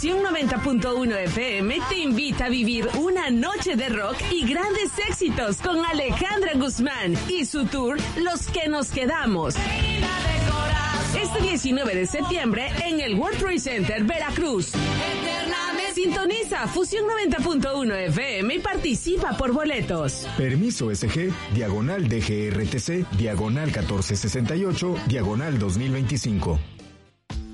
Fusión 90.1 FM te invita a vivir una noche de rock y grandes éxitos con Alejandra Guzmán y su tour Los que nos quedamos. Este 19 de septiembre en el World Trade Center, Veracruz. Sintoniza Fusión 90.1 FM y participa por boletos. Permiso SG, /DGRTC, /1468, /2025.